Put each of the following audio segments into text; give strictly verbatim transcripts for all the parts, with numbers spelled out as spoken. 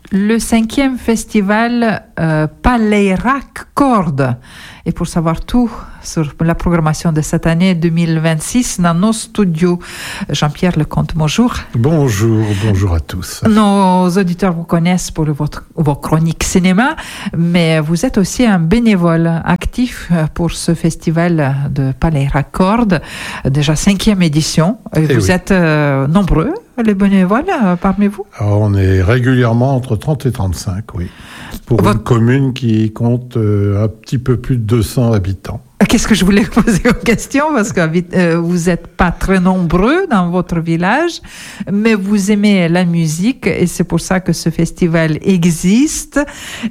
le cinquième festival euh, Paleirac Cordes. Et pour savoir tout sur la programmation de cette année deux mille vingt-six dans nos studios, Jean-Pierre Lecomte, bonjour. Bonjour, bonjour à tous. Nos auditeurs vous connaissent pour votre, vos chroniques cinéma, mais vous êtes aussi un bénévole actif pour ce festival de Paleirac Cordes, déjà cinquième édition. Et Et vous oui. êtes euh, nombreux, les bénévoles, euh, parmi vous? Alors, on est régulièrement entre trente et trente-cinq, oui. Pour Votre- une commune qui compte euh, un petit peu plus de deux cents habitants. Qu'est-ce que je voulais poser comme question? Parce que euh, vous n'êtes pas très nombreux dans votre village, mais vous aimez la musique et c'est pour ça que ce festival existe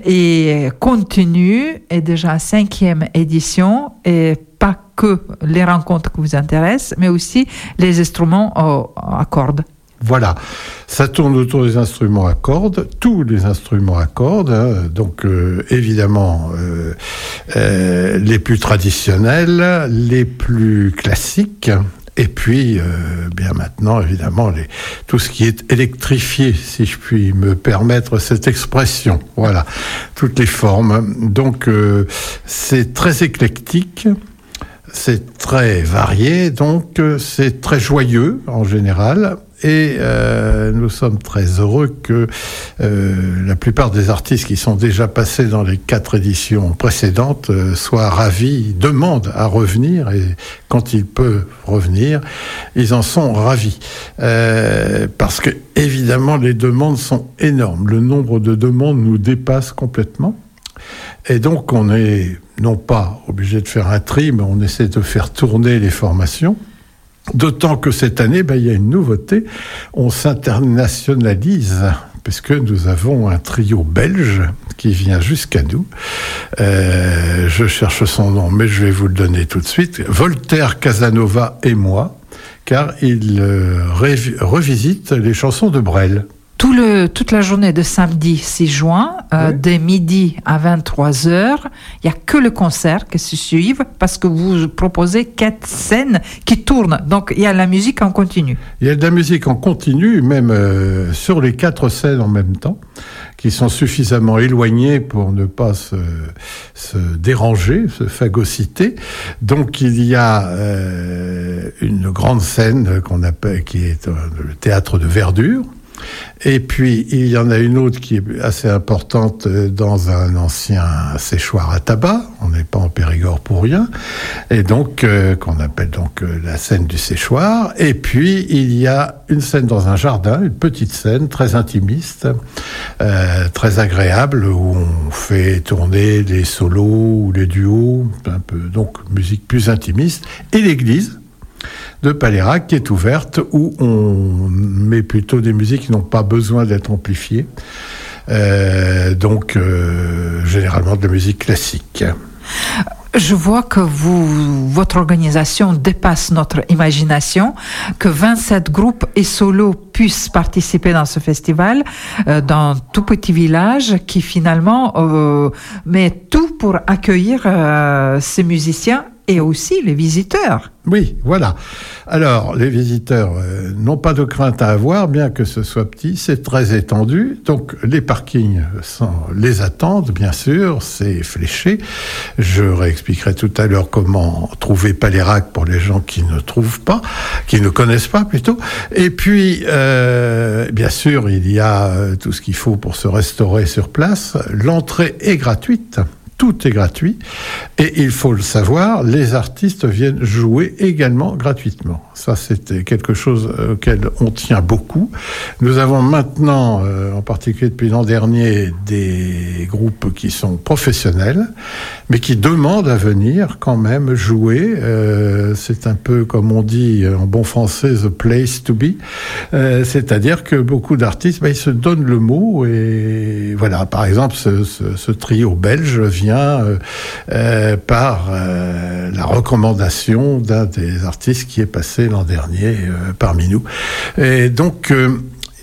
et continue, est déjà à cinquième édition et pas que les rencontres qui vous intéressent, mais aussi les instruments au- à cordes. Voilà, ça tourne autour des instruments à cordes, tous les instruments à cordes, hein, donc euh, évidemment euh, euh, les plus traditionnels, les plus classiques, et puis euh, bien maintenant évidemment les, tout ce qui est électrifié, si je puis me permettre cette expression, voilà, toutes les formes. Donc euh, c'est très éclectique. C'est très varié, donc euh, c'est très joyeux en général, et euh, nous sommes très heureux que euh, la plupart des artistes qui sont déjà passés dans les quatre éditions précédentes euh, soient ravis, demandent à revenir, et quand ils peuvent revenir, ils en sont ravis. Euh, parce que évidemment les demandes sont énormes, le nombre de demandes nous dépasse complètement. Et donc, on est non pas obligé de faire un tri, mais on essaie de faire tourner les formations. D'autant que cette année, ben, il y a une nouveauté. On s'internationalise, puisque nous avons un trio belge qui vient jusqu'à nous. Euh, je cherche son nom, mais je vais vous le donner tout de suite. Voltaire, Casanova et moi, car il euh, révi- revisite les chansons de Brel. Tout le, toute la journée de samedi six juin, euh, Oui. de midi à vingt-trois heures, il n'y a que le concert qui se suivent parce que vous proposez quatre scènes qui tournent. Donc, il y a la musique en continu. Il y a de la musique en continu, même euh, sur les quatre scènes en même temps, qui sont suffisamment éloignées pour ne pas se, se déranger, se phagocyter. Donc il y a euh, une grande scène qu'on appelle, qui est euh, le théâtre de Verdure. Et puis, il y en a une autre qui est assez importante euh, dans un ancien séchoir à tabac. On n'est pas en Périgord pour rien. Et donc, euh, qu'on appelle donc euh, la scène du séchoir. Et puis, il y a une scène dans un jardin, une petite scène très intimiste, euh, très agréable, où on fait tourner les solos ou les duos, un peu, donc musique plus intimiste. Et l'église de Paleirac qui est ouverte, où on met plutôt des musiques qui n'ont pas besoin d'être amplifiées, euh, donc euh, généralement de la musique classique. Je vois que vous, votre organisation dépasse notre imagination, que vingt-sept groupes et solos puissent participer dans ce festival, euh, dans tout petit village qui finalement euh, met tout pour accueillir euh, ces musiciens et aussi les visiteurs. Oui, voilà. Alors, les visiteurs euh, n'ont pas de crainte à avoir, bien que ce soit petit, c'est très étendu. Donc, les parkings sont, les attendent, bien sûr, c'est fléché. Je réexpliquerai tout à l'heure comment trouver Paleirac pour les gens qui ne trouvent pas, qui ne connaissent pas plutôt. Et puis, euh, bien sûr, il y a euh, tout ce qu'il faut pour se restaurer sur place. L'entrée est gratuite. Tout est gratuit. Et il faut le savoir, les artistes viennent jouer également gratuitement. Ça, c'était quelque chose auquel on tient beaucoup. Nous avons maintenant, euh, en particulier depuis l'an dernier, des groupes qui sont professionnels, mais qui demandent à venir quand même jouer. Euh, c'est un peu, comme on dit en bon français, the place to be. Euh, c'est-à-dire que beaucoup d'artistes, ben, ils se donnent le mot. Et voilà, par exemple, ce, ce, ce trio belge vient Euh, euh, par euh, la recommandation d'un des artistes qui est passé l'an dernier euh, parmi nous. Et donc, euh,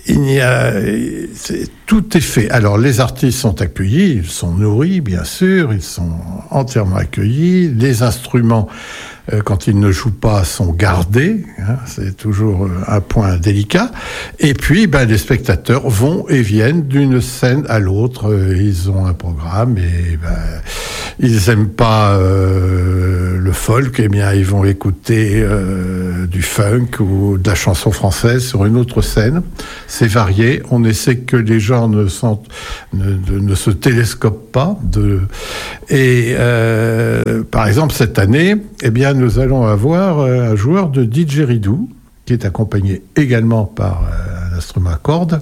il y a, c'est, tout est fait. Alors, les artistes sont accueillis, ils sont nourris, bien sûr, ils sont entièrement accueillis. Les instruments, euh, quand ils ne jouent pas, sont gardés. Hein, c'est toujours un point délicat. Et puis, ben, les spectateurs vont et viennent d'une scène à l'autre. Ils ont un programme et ben, ils aiment pas euh, le folk, eh bien, ils vont écouter euh, du funk ou de la chanson française sur une autre scène. C'est varié. On essaie que les gens ne, sont, ne, de, ne se télescopent pas. De... Et euh, par exemple, cette année, eh bien, nous allons avoir un joueur de didgeridoo qui est accompagné également par un instrument à cordes.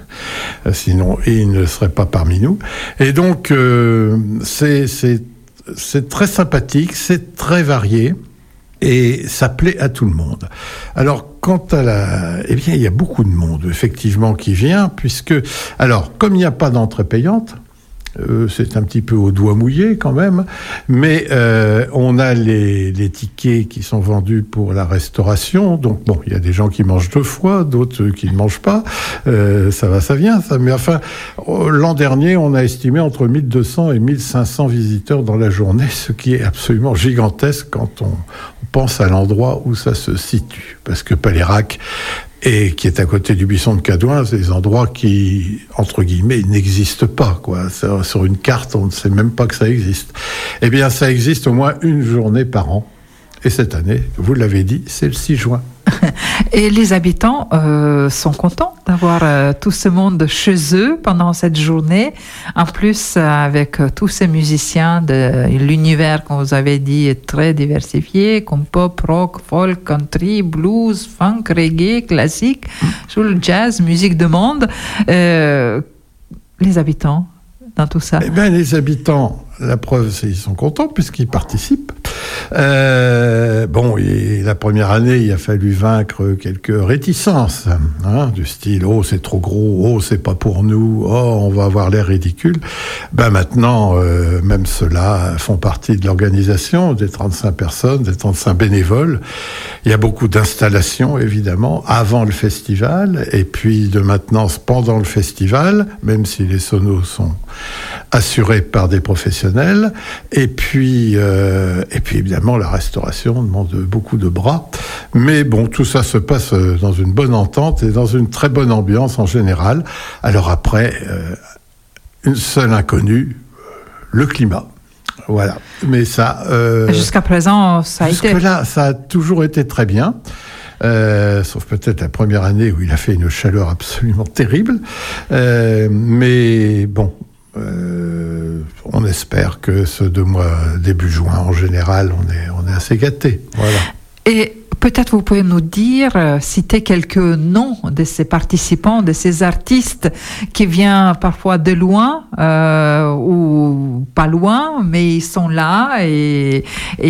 Sinon, il ne serait pas parmi nous. Et donc, euh, c'est, c'est, c'est très sympathique, c'est très varié. Et ça plaît à tout le monde. Alors, quant à la... Eh bien, il y a beaucoup de monde, effectivement, qui vient, puisque... Alors, comme il n'y a pas d'entrée payante, euh, c'est un petit peu au doigt mouillé, quand même, mais euh, on a les, les tickets qui sont vendus pour la restauration, donc bon, il y a des gens qui mangent deux fois, d'autres qui ne mangent pas, euh, ça va, ça vient, ça. Mais enfin, l'an dernier, on a estimé entre mille deux cents et mille cinq cents visiteurs dans la journée, ce qui est absolument gigantesque quand on... pense à l'endroit où ça se situe, parce que Palérac, et qui est à côté du buisson de Cadouin, c'est des endroits qui, entre guillemets, n'existent pas, quoi. Sur une carte, on ne sait même pas que ça existe. Eh bien, ça existe au moins une journée par an. Et cette année, vous l'avez dit, c'est le six juin. Et les habitants euh, sont contents d'avoir euh, tout ce monde chez eux pendant cette journée. En plus, euh, avec euh, tous ces musiciens, de l'univers, comme vous avez dit, est très diversifié, comme pop, rock, folk, country, blues, funk, reggae, classique, soul, jazz, musique de monde. Euh, les habitants, dans tout ça. Eh bien, les habitants, la preuve, c'est qu'ils sont contents puisqu'ils participent. Euh, bon, et la première année, il a fallu vaincre quelques réticences, hein, du style « Oh, c'est trop gros, oh, c'est pas pour nous, oh, on va avoir l'air ridicule ». Ben maintenant, euh, même ceux-là font partie de l'organisation, des trente-cinq personnes, des trente-cinq bénévoles. Il y a beaucoup d'installations, évidemment, avant le festival, et puis de maintenance pendant le festival, même si les sonos sont assurés par des professionnels. Et puis, euh, et puis évidemment, la restauration demande beaucoup de bras. Mais bon, tout ça se passe dans une bonne entente et dans une très bonne ambiance en général. Alors après, euh, une seule inconnue, le climat. Voilà. Mais ça... Euh, jusqu'à présent, ça a été... Jusque-là, ça a toujours été très bien. Euh, sauf peut-être la première année où il a fait une chaleur absolument terrible. Euh, mais bon... Euh, on espère que ce deux mois, début juin, en général, on est, on est assez gâtés. Voilà. Et peut-être vous pouvez nous dire, euh, citer quelques noms de ces participants, de ces artistes qui viennent parfois de loin euh, ou pas loin, mais ils sont là et,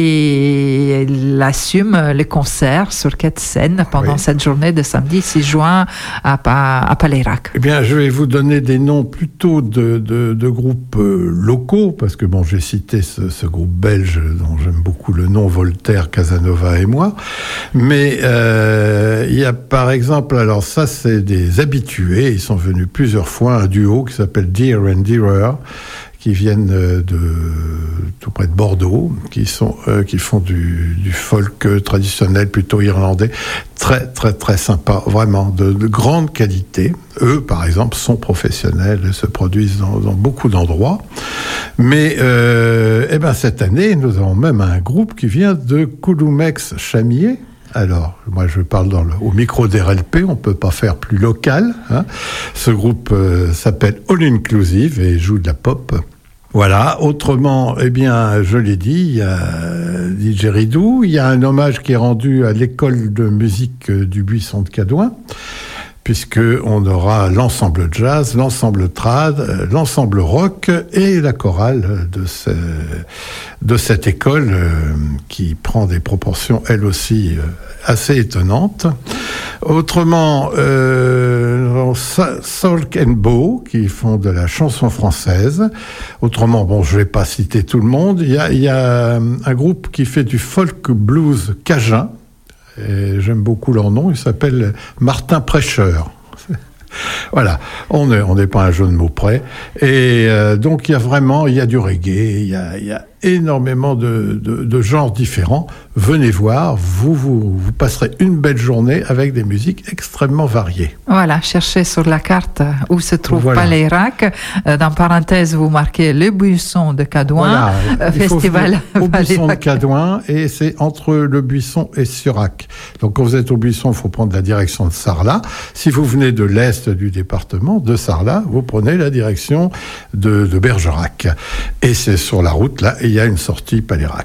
et ils assument les concerts sur quatre scènes pendant oui. cette journée de samedi six juin à, à, à Palérac. Eh bien, je vais vous donner des noms plutôt de, de, de groupes euh, locaux, parce que bon, j'ai cité ce, ce groupe belge dont j'aime beaucoup le nom, Voltaire, Casanova et moi. Mais euh, il y a par exemple, alors ça c'est des habitués, ils sont venus plusieurs fois, un duo qui s'appelle Dear and Dearer, qui viennent de tout près de Bordeaux, qui sont euh, qui font du, du folk traditionnel plutôt irlandais, très très très sympa, vraiment de, de grande qualité. Eux, par exemple, sont professionnels et se produisent dans, dans beaucoup d'endroits. Mais euh, eh ben cette année, nous avons même un groupe qui vient de Coulomeix-Chamier. Alors, moi je parle dans le, au micro d'R L P, on ne peut pas faire plus local. Hein. Ce groupe euh, s'appelle All Inclusive et joue de la pop. Voilà, autrement, eh bien, je l'ai dit, il y a didgeridoo, il y a un hommage qui est rendu à l'école de musique du Buisson de Cadouin, puisqu'on aura l'ensemble jazz, l'ensemble trad, l'ensemble rock et la chorale de, ce, de cette école euh, qui prend des proportions, elle aussi, euh, assez étonnantes. Autrement, euh, Salk and Bow, qui font de la chanson française. Autrement, bon, je ne vais pas citer tout le monde. Il y a, il y a un groupe qui fait du folk blues cajun. Et j'aime beaucoup leur nom, il s'appelle Martin Prêcheur. Voilà, on n'est on n'est pas un jeu de mots près. Et euh, donc il y a vraiment, il y a du reggae, il y a, il y a énormément de, de, de genres différents. Venez voir, vous, vous, vous passerez une belle journée avec des musiques extrêmement variées. Voilà, cherchez sur la carte où se trouve Voilà. Palayrac. Euh, dans parenthèse, vous marquez le buisson de Cadouin, Voilà, euh, il faut festival venir au buisson de Palayrac. Cadouin et c'est entre le buisson et Surac. Donc quand vous êtes au buisson, il faut prendre la direction de Sarlat. Si vous venez de l'est du département, de Sarlat, vous prenez la direction de, de Bergerac. Et c'est sur la route, là, et il y a une sortie Palayrac.